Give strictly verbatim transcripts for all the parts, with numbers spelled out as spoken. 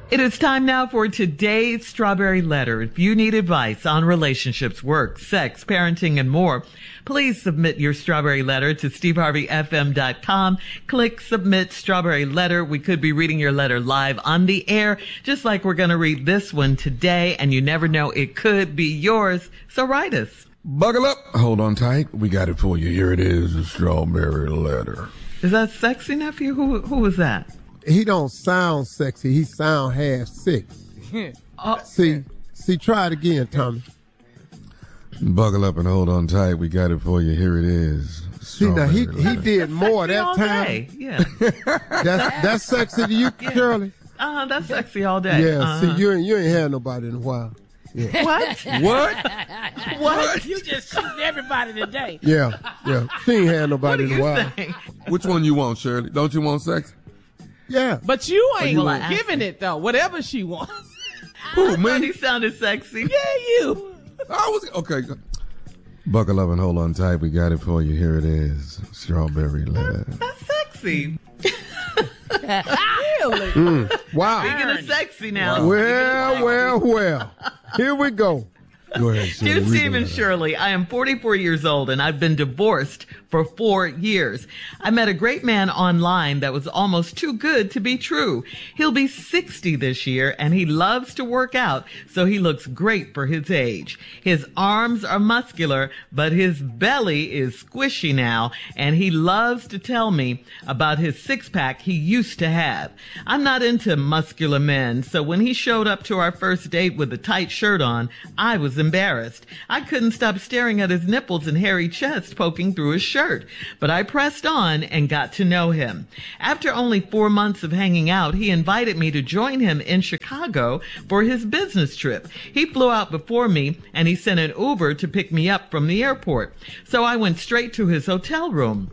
It is time now for today's Strawberry Letter. If you need advice on relationships, work, sex, parenting, and more, please submit your Strawberry Letter to steve harvey f m dot com. Click Submit Strawberry Letter. We could be reading your letter live on the air, just like we're going to read this one today, and you never know, it could be yours. So write us. Buckle up. Hold on tight. We got it for you. Here it is, the Strawberry Letter. Is that sexy, nephew? Who, who was that? He don't sound sexy. He sound half sick. Oh. See, see, try it again, Tommy. Buckle up and hold on tight. We got it for you. Here it is. See, now he he did more Sexy that all time. day. Yeah. That's that's sexy to you, Yeah. Shirley. Uh-huh, that's sexy all day. Yeah. Uh-huh. See, you ain't you ain't had nobody in a while. Yeah. What? What? What? You just shooting everybody today. Yeah, yeah. She ain't had What nobody do in a you while. think? Which one you want, Shirley? Don't you want sex? Yeah. But you ain't you want- giving it though. Whatever she wants. Who, But me? he sounded sexy. Yeah, you. I was okay. go- Buckle up and hold on tight. We got it for you. Here it is. Strawberry Letter. That's sexy. Really? Mm. Wow. Speaking of sexy now. Well, well, well. Here we go. Go ahead, Shirley. Dear Read Steve the and letter. Shirley, I am forty-four years old and I've been divorced for four years. I met a great man online that was almost too good to be true. He'll be sixty this year and he loves to work out, so he looks great for his age. His arms are muscular, but his belly is squishy now, and he loves to tell me about his six-pack he used to have. I'm not into muscular men, so when he showed up to our first date with a tight shirt on, I was embarrassed. I couldn't stop staring at his nipples and hairy chest poking through his shirt, but I pressed on and got to know him. After only four months of hanging out, he invited me to join him in Chicago for his business trip. He flew out before me and he sent an Uber to pick me up from the airport, so I went straight to his hotel room.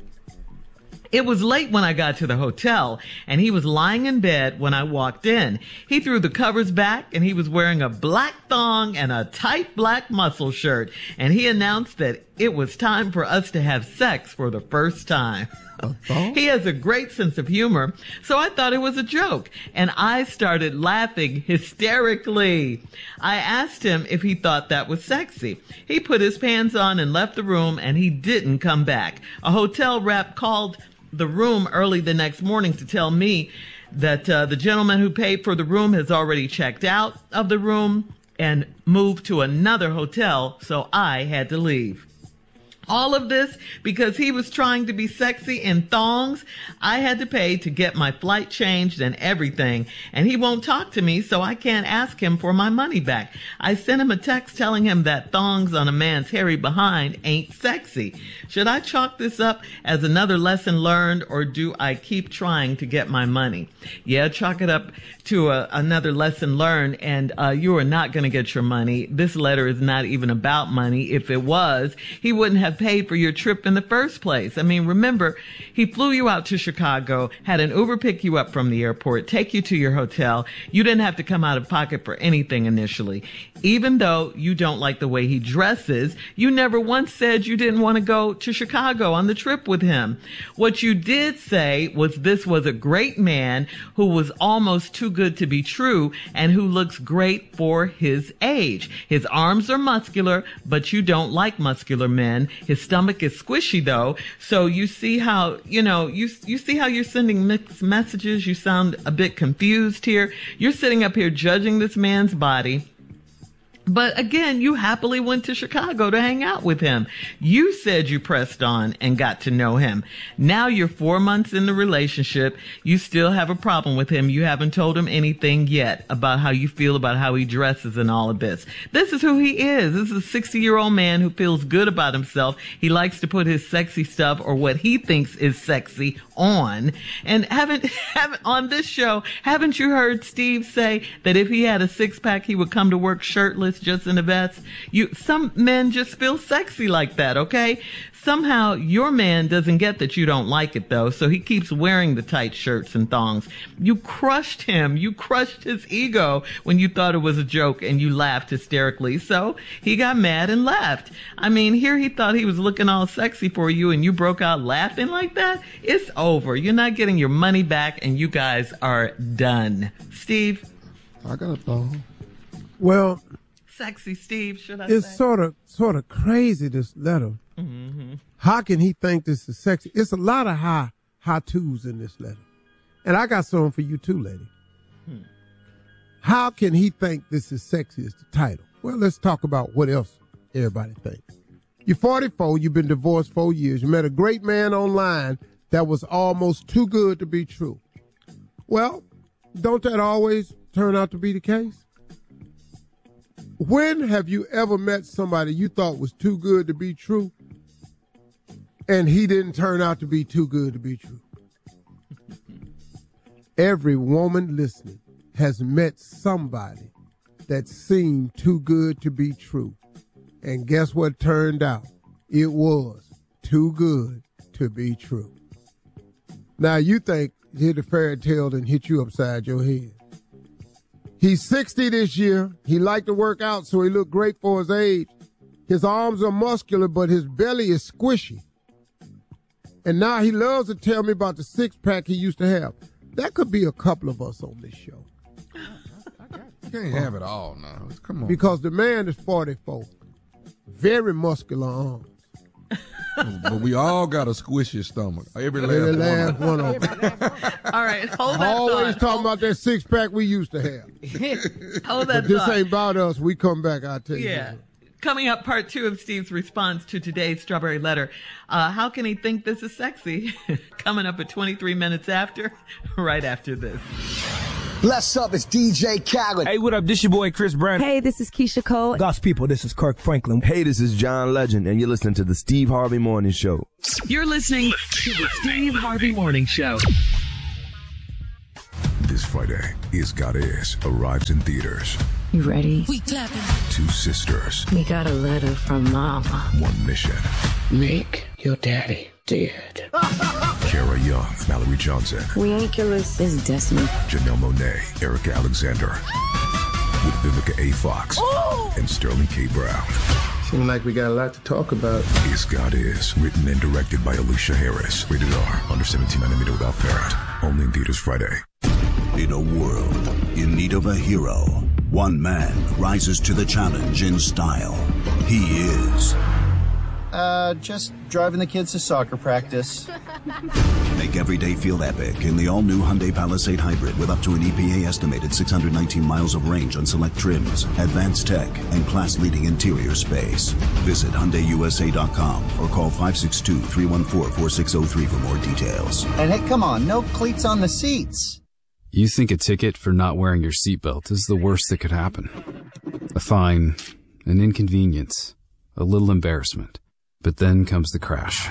It was late when I got to the hotel, and he was lying in bed when I walked in. He threw the covers back, and he was wearing a black thong and a tight black muscle shirt, and he announced that it was time for us to have sex for the first time. He has a great sense of humor, so I thought it was a joke, and I started laughing hysterically. I asked him if he thought that was sexy. He put his pants on and left the room, and he didn't come back. A hotel rep called the room early the next morning to tell me that uh, the gentleman who paid for the room has already checked out of the room and moved to another hotel, so I had to leave. All of this because he was trying to be sexy in thongs. I had to pay to get my flight changed and everything, and he won't talk to me, so I can't ask him for my money back. I sent him a text telling him that thongs on a man's hairy behind ain't sexy. Should I chalk this up as another lesson learned, or do I keep trying to get my money? Yeah, chalk it up to a, another lesson learned, and uh, you are not going to get your money. This letter is not even about money. If it was, he wouldn't have paid for your trip in the first place. I mean, remember, he flew you out to Chicago, had an Uber pick you up from the airport, take you to your hotel. You didn't have to come out of pocket for anything initially. Even though you don't like the way he dresses, you never once said you didn't want to go to Chicago on the trip with him. What you did say was this was a great man who was almost too good to be true and who looks great for his age. His arms are muscular, but you don't like muscular men. His stomach is squishy though. So you see how, you know, you, you see how you're sending mixed messages. You sound a bit confused here. You're sitting up here judging this man's body. But again, you happily went to Chicago to hang out with him. You said you pressed on and got to know him. Now you're four months in the relationship. You still have a problem with him. You haven't told him anything yet about how you feel about how he dresses and all of this. This is who he is. This is a sixty-year-old man who feels good about himself. He likes to put his sexy stuff, or what he thinks is sexy, on. And haven't, haven't on this show, haven't you heard Steve say that if he had a six-pack, he would come to work shirtless, just in a vest? You, some men just feel sexy like that, okay? Somehow your man doesn't get that you don't like it though, so he keeps wearing the tight shirts and thongs. You crushed him. You crushed his ego when you thought it was a joke and you laughed hysterically. So he got mad and left. I mean, here he thought he was looking all sexy for you and you broke out laughing like that. It's over. You're not getting your money back and you guys are done. Steve? I got a thong. Well, Sexy Steve, should I it's say? sort of sort of crazy, this letter. Mm-hmm. How can he think this is sexy? It's a lot of high high twos in this letter. And I got something for you too, lady. Hmm. How can he think this is sexy is the title? Well, let's talk about what else everybody thinks. You're forty-four, you've been divorced four years, you met a great man online that was almost too good to be true. Well, don't that always turn out to be the case? When have you ever met somebody you thought was too good to be true and he didn't turn out to be too good to be true? Every woman listening has met somebody that seemed too good to be true. And guess what turned out? It was too good to be true. Now you think he hit a fairy tale and hit you upside your head. He's sixty this year. He liked to work out, so he looked great for his age. His arms are muscular, but his belly is squishy. And now he loves to tell me about the six-pack he used to have. That could be a couple of us on this show. You can't have it all now. Come on. Because the man is forty-four. Very muscular arms. But we all got a squishy stomach. Every last, Every one, last of one of them. All right, hold that Always thought. talking about that six-pack we used to have. Hold that But this thought. ain't about us. We come back, I'll tell you. Yeah. Coming up, part two of Steve's response to today's Strawberry Letter. Uh, how can he think this is sexy? Coming up at twenty-three minutes after, right after this. Bless up, it's D J Khaled. Hey, what up? This your boy Chris Brown. Hey, this is Keisha Cole. God's people, this is Kirk Franklin. Hey, this is John Legend, and you're listening to the Steve Harvey Morning Show. You're listening to the Steve Harvey Morning Show. This Friday, Is God Is arrives in theaters. You ready? We clapping. Two sisters. We got a letter from Mama. One mission. Make your daddy dead. Kara Young, Mallory Johnson. We ain't killers. This is Destiny. Janelle Monáe, Erica Alexander. With Vivica A. Fox. Ooh. And Sterling K. Brown. Seems like we got a lot to talk about. Is God Is, written and directed by Alicia Harris. Rated R, under seventeen nanometer without parent. Only in theaters Friday. In a world in need of a hero, one man rises to the challenge in style. He is... Uh, just driving the kids to soccer practice. Make every day feel epic in the all-new Hyundai Palisade Hybrid with up to an E P A-estimated six hundred nineteen miles of range on select trims, advanced tech, and class-leading interior space. Visit Hyundai U S A dot com or call five six two, three one four, four six zero three for more details. And hey, come on, no cleats on the seats. You think a ticket for not wearing your seatbelt is the worst that could happen. A fine, an inconvenience, a little embarrassment. But then comes the crash.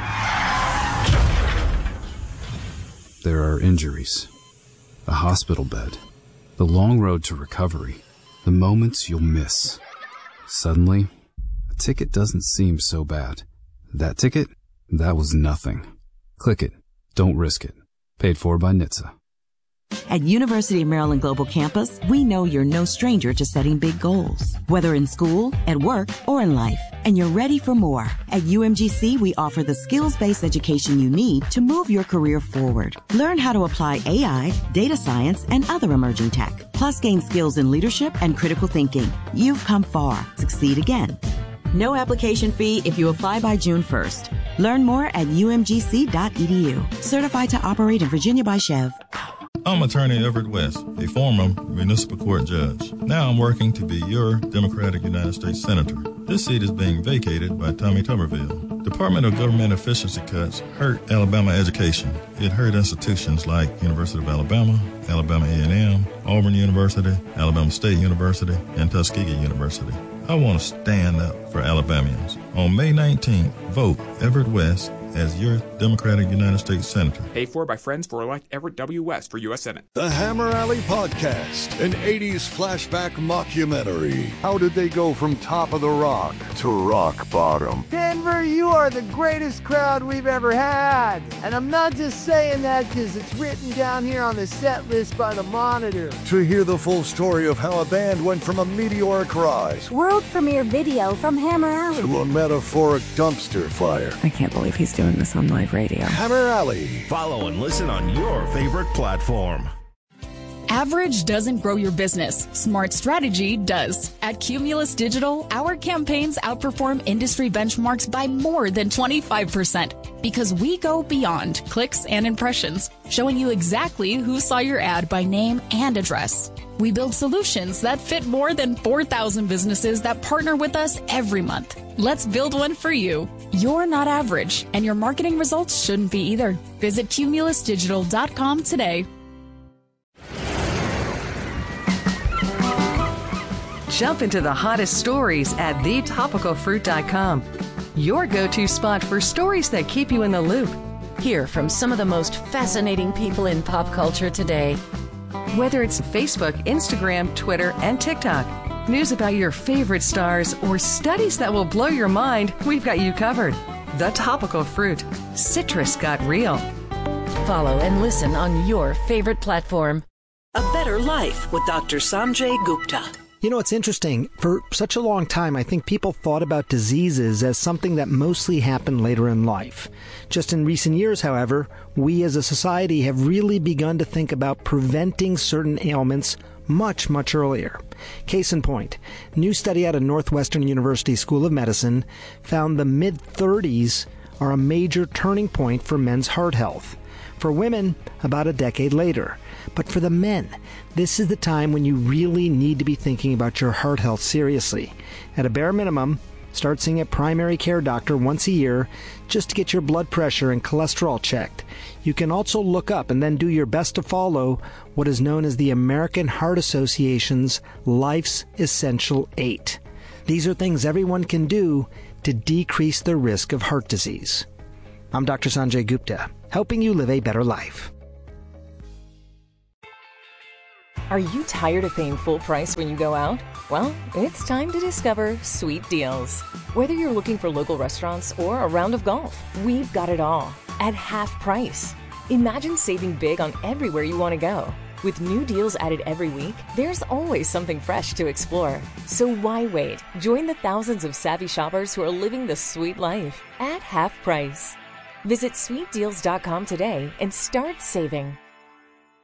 There are injuries, a hospital bed, the long road to recovery, the moments you'll miss. Suddenly, a ticket doesn't seem so bad. That ticket? That was nothing. Click it. Don't risk it. Paid for by N H T S A. At University of Maryland Global Campus, we know you're no stranger to setting big goals, whether in school, at work, or in life, and you're ready for more. At U M G C, we offer the skills-based education you need to move your career forward. Learn how to apply A I, data science, and other emerging tech, plus gain skills in leadership and critical thinking. You've come far. Succeed again. No application fee if you apply by June first. Learn more at U M G C dot E D U. Certified to operate in Virginia by Chev. I'm attorney Everett West, a former municipal court judge. Now I'm working to be your Democratic United States Senator. This seat is being vacated by Tommy Tuberville. Department of Government efficiency cuts hurt Alabama education. It hurt institutions like University of Alabama, Alabama A and M, Auburn University, Alabama State University, and Tuskegee University. I want to stand up for Alabamians. On May nineteenth, vote Everett West as your Democratic United States Senator. Paid for by Friends for Elect Everett W. West for U S Senate. The Hammer Alley Podcast, an eighties flashback mockumentary. How did they go from top of the rock to rock bottom? Denver, you are the greatest crowd we've ever had. And I'm not just saying that because it's written down here on the set list by the Monitor. To hear the full story of how a band went from a meteoric rise, world premiere video from Hammer Alley, to a metaphoric dumpster fire. I can't believe he's doing this on live radio. Hammer Alley. Follow and listen on your favorite platform. Average doesn't grow your business. Smart strategy does. At Cumulus Digital, our campaigns outperform industry benchmarks by more than twenty-five percent because we go beyond clicks and impressions, showing you exactly who saw your ad by name and address. We build solutions that fit more than four thousand businesses that partner with us every month. Let's build one for you. You're not average, and your marketing results shouldn't be either. Visit cumulus digital dot com today. Jump into the hottest stories at the topical fruit dot com. Your go-to spot for stories that keep you in the loop. Hear from some of the most fascinating people in pop culture today. Whether it's Facebook, Instagram, Twitter, and TikTok, news about your favorite stars, or studies that will blow your mind, we've got you covered. The Topical Fruit. Citrus got real. Follow and listen on your favorite platform. A Better Life with Doctor Sanjay Gupta. You know, it's interesting. For such a long time, I think people thought about diseases as something that mostly happened later in life. Just in recent years, however, we as a society have really begun to think about preventing certain ailments much, much earlier. Case in point, a new study out of Northwestern University School of Medicine found the mid-thirties are a major turning point for men's heart health. For women, about a decade later. But for the men, this is the time when you really need to be thinking about your heart health seriously. At a bare minimum, start seeing a primary care doctor once a year just to get your blood pressure and cholesterol checked. You can also look up and then do your best to follow what is known as the American Heart Association's Life's Essential Eight. These are things everyone can do to decrease the risk of heart disease. I'm Doctor Sanjay Gupta, helping you live a better life. Are you tired of paying full price when you go out? Well, it's time to discover Sweet Deals. Whether you're looking for local restaurants or a round of golf, we've got it all at half price. Imagine saving big on everywhere you want to go. With new deals added every week, there's always something fresh to explore. So why wait? Join the thousands of savvy shoppers who are living the sweet life at half price. Visit sweet deals dot com today and start saving.